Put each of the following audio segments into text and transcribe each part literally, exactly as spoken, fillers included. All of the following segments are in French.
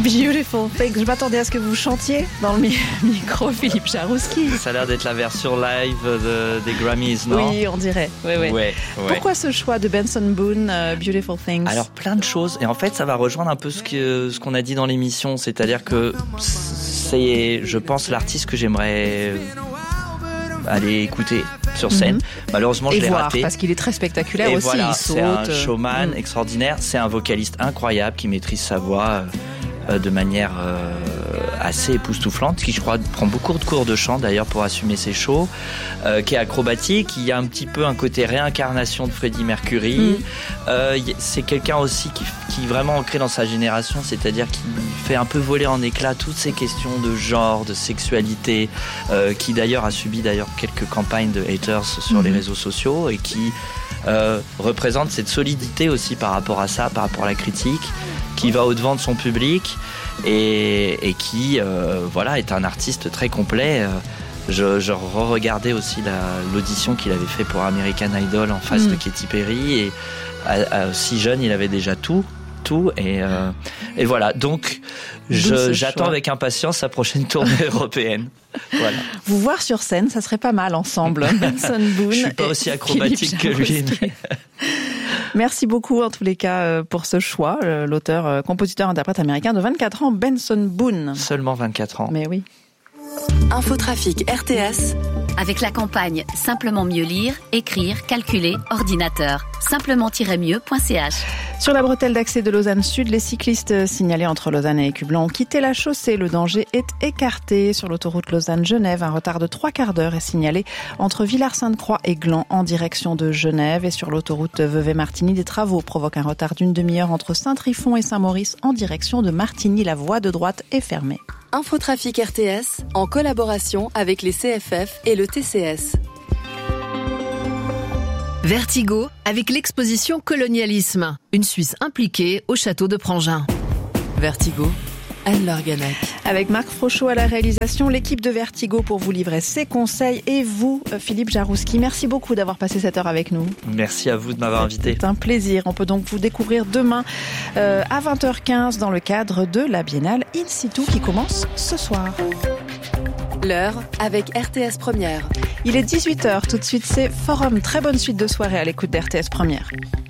Beautiful Things. Je m'attendais à ce que vous chantiez dans le micro, Philippe Jarouski. Ça a l'air d'être la version live de, des Grammys, non ? Oui, on dirait. Oui, oui. Ouais, ouais. Pourquoi ce choix de Benson Boone, uh, Beautiful Things ? Alors, plein de choses. Et en fait, ça va rejoindre un peu ce, que, ce qu'on a dit dans l'émission. C'est-à-dire que c'est, je pense, l'artiste que j'aimerais aller écouter sur scène. Mm-hmm. Malheureusement, je et l'ai voir, raté. Parce qu'il est très spectaculaire et aussi. Voilà, il saute. C'est un showman mm. extraordinaire. C'est un vocaliste incroyable qui maîtrise sa voix euh, de manière euh, assez époustouflante, qui je crois prend beaucoup de cours de chant d'ailleurs pour assumer ses shows, euh, qui est acrobatique. Il y a un petit peu un côté réincarnation de Freddie Mercury. Mm. Euh, c'est quelqu'un aussi qui, qui est vraiment ancré dans sa génération, c'est-à-dire qui fait un peu voler en éclats toutes ces questions de genre, de sexualité, euh, qui d'ailleurs a subi d'ailleurs quelques campagnes de haters sur mm. les réseaux sociaux et qui euh, représente cette solidité aussi par rapport à ça, par rapport à la critique, qui va au-devant de son public et, et qui euh, voilà, est un artiste très complet. Euh, je, je re-regardais aussi la, l'audition qu'il avait fait pour American Idol en face mmh. de Katy Perry et à, à, si jeune il avait déjà tout tout et, euh, et voilà, donc je, j'attends choix. Avec impatience sa prochaine tournée européenne. Voilà. Vous voir sur scène, ça serait pas mal ensemble. Benson Boone. Je suis pas aussi acrobatique que lui. Mais... Merci beaucoup en tous les cas pour ce choix, l'auteur, compositeur, interprète américain de vingt-quatre ans, Benson Boone. Seulement vingt-quatre ans. Mais oui. Infotrafic R T S. Avec la campagne Simplement mieux lire, écrire, calculer, ordinateur. Simplement-mieux point c h. Sur la bretelle d'accès de Lausanne Sud, les cyclistes signalés entre Lausanne et Écublens ont quitté la chaussée. Le danger est écarté. Sur l'autoroute Lausanne-Genève, un retard de trois quarts d'heure est signalé entre Villars-Sainte-Croix et Gland en direction de Genève. Et sur l'autoroute Vevey-Martigny, des travaux provoquent un retard d'une demi-heure entre Saint-Trifon et Saint-Maurice en direction de Martigny. La voie de droite est fermée. Infotrafic R T S en collaboration avec les C F F et le T C S. Vertigo avec l'exposition Colonialisme, une Suisse impliquée au château de Prangin. Vertigo, Anne-Laure Ganac. Avec Marc Frochot à la réalisation, l'équipe de Vertigo pour vous livrer ses conseils et vous, Philippe Jarouski. Merci beaucoup d'avoir passé cette heure avec nous. Merci à vous de m'avoir invité. C'est un plaisir. On peut donc vous découvrir demain euh, à vingt heures quinze dans le cadre de la Biennale In Situ qui commence ce soir. L'heure avec R T S Première. Il est dix-huit heures. Tout de suite, c'est Forum. Très bonne suite de soirée à l'écoute d'R T S Première.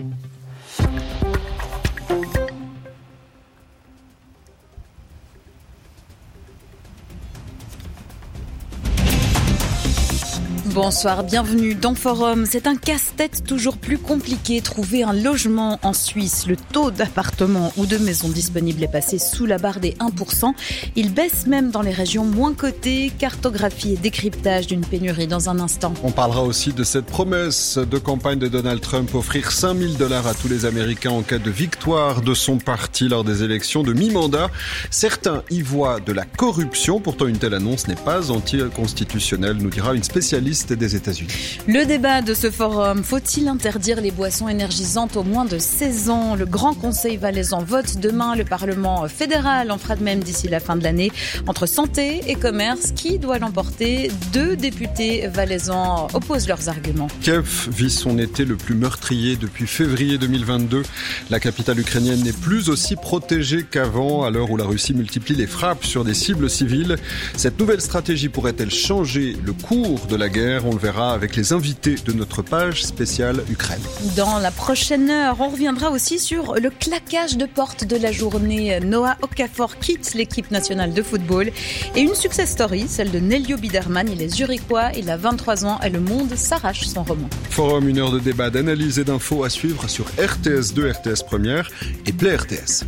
Bonsoir, bienvenue dans Forum. C'est un casse-tête toujours plus compliqué. Trouver un logement en Suisse. Le taux d'appartements ou de maisons disponibles est passé sous la barre des un pour cent. Il baisse même dans les régions moins cotées. Cartographie et décryptage d'une pénurie dans un instant. On parlera aussi de cette promesse de campagne de Donald Trump, offrir cinq mille dollars à tous les Américains en cas de victoire de son parti lors des élections de mi-mandat. Certains y voient de la corruption. Pourtant, une telle annonce n'est pas anticonstitutionnelle, nous dira une spécialiste des États-Unis. Le débat de ce forum, faut-il interdire les boissons énergisantes aux moins de seize ans ? Le Grand Conseil valaisan vote demain. Le Parlement fédéral en fera de même d'ici la fin de l'année. Entre santé et commerce, qui doit l'emporter ? Deux députés valaisans opposent leurs arguments. Kiev vit son été le plus meurtrier depuis février deux mille vingt-deux. La capitale ukrainienne n'est plus aussi protégée qu'avant, à l'heure où la Russie multiplie les frappes sur des cibles civiles. Cette nouvelle stratégie pourrait-elle changer le cours de la guerre ? On le verra avec les invités de notre page spéciale Ukraine. Dans la prochaine heure, on reviendra aussi sur le claquage de porte de la journée. Noah Okafor quitte l'équipe nationale de football. Et une success story, celle de Nelio Biderman. Il est zurichois, il a vingt-trois ans et le monde s'arrache son roman. Forum, une heure de débat, d'analyse et d'infos à suivre sur R T S deux, R T S Première et Play R T S.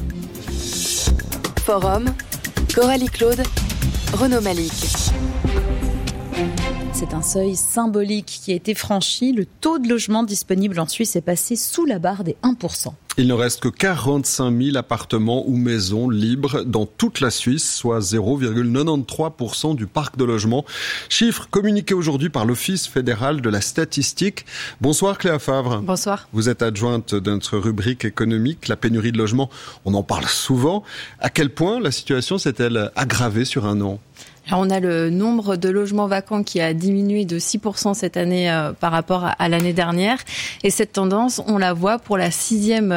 Forum, Coralie Claude, Renaud Malik. C'est un seuil symbolique qui a été franchi. Le taux de logement disponible en Suisse est passé sous la barre des un pour cent. Il ne reste que quarante-cinq mille appartements ou maisons libres dans toute la Suisse, soit zéro virgule quatre-vingt-treize pour cent du parc de logement. Chiffre communiqué aujourd'hui par l'Office fédéral de la statistique. Bonsoir Cléa Favre. Bonsoir. Vous êtes adjointe de notre rubrique économique. La pénurie de logement, on en parle souvent. À quel point la situation s'est-elle aggravée sur un an ? Alors on a le nombre de logements vacants qui a diminué de six pour cent cette année euh, par rapport à, à l'année dernière. Et cette tendance, on la voit pour la sixième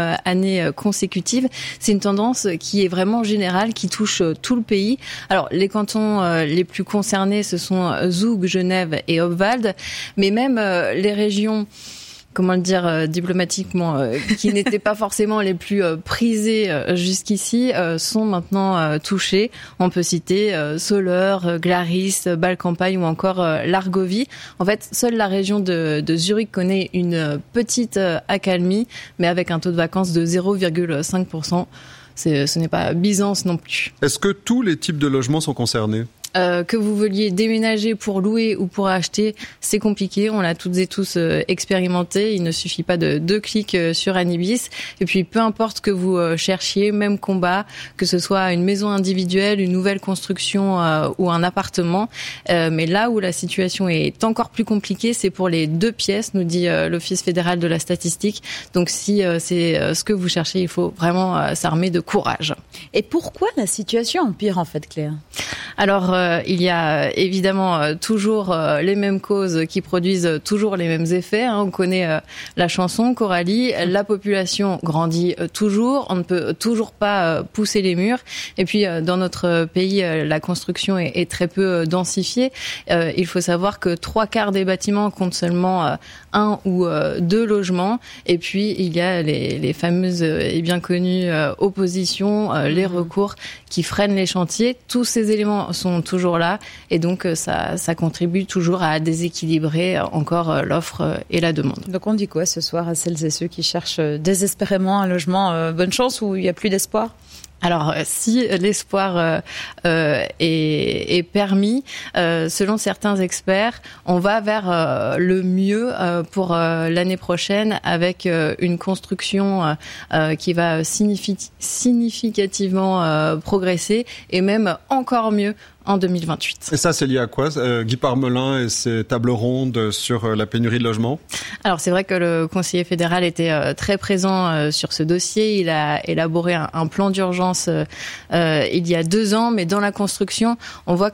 année consécutive. C'est une tendance qui est vraiment générale, qui touche tout le pays. Alors, les cantons les plus concernés, ce sont Zoug, Genève et Obwald, mais même les régions, comment le dire euh, diplomatiquement, euh, qui n'étaient pas forcément les plus euh, prisées euh, jusqu'ici, euh, sont maintenant euh, touchées. On peut citer euh, Soleure, euh, Glaris, euh, Bâle-Campagne ou encore euh, l'Argovie. En fait, seule la région de, de Zurich connaît une euh, petite euh, accalmie, mais avec un taux de vacances de zéro virgule cinq pour cent. C'est, ce n'est pas Byzance non plus. Est-ce que tous les types de logements sont concernés ? Euh, que vous veuliez déménager pour louer ou pour acheter, c'est compliqué. On l'a toutes et tous euh, expérimenté. Il ne suffit pas de deux clics euh, sur Anibis. Et puis, peu importe que vous euh, cherchiez, même combat, que ce soit une maison individuelle, une nouvelle construction euh, ou un appartement. Euh, mais là où la situation est encore plus compliquée, c'est pour les deux pièces, nous dit euh, l'Office fédéral de la statistique. Donc, si euh, c'est euh, ce que vous cherchez, il faut vraiment euh, s'armer de courage. Et pourquoi la situation empire en fait, Claire ? Alors, euh, il y a évidemment euh, toujours euh, les mêmes causes qui produisent euh, toujours les mêmes effets. Hein. On connaît euh, la chanson, Coralie. La population grandit euh, toujours. On ne peut toujours pas euh, pousser les murs. Et puis, euh, dans notre pays, euh, la construction est, est très peu euh, densifiée. Euh, il faut savoir que trois quarts des bâtiments comptent seulement euh, un ou euh, deux logements. Et puis, il y a les, les fameuses euh, et bien connues euh, oppositions, euh, les recours qui freinent les chantiers. Tous ces éléments sont toujours là et donc ça, ça contribue toujours à déséquilibrer encore l'offre et la demande. Donc on dit quoi ce soir à celles et ceux qui cherchent désespérément un logement ? Bonne chance ou il n'y a plus d'espoir ? Alors, si l'espoir euh, euh, est, est permis, euh, selon certains experts, on va vers euh, le mieux euh, pour euh, l'année prochaine avec euh, une construction euh, qui va signifi- significativement euh, progresser et même encore mieux en deux mille vingt-huit. Et ça, c'est lié à quoi ? euh, Guy Parmelin et ses tables rondes sur euh, la pénurie de logements ? Alors, c'est vrai que le conseiller fédéral était euh, très présent euh, sur ce dossier. Il a élaboré un, un plan d'urgence euh, euh, il y a deux ans, mais dans la construction, on voit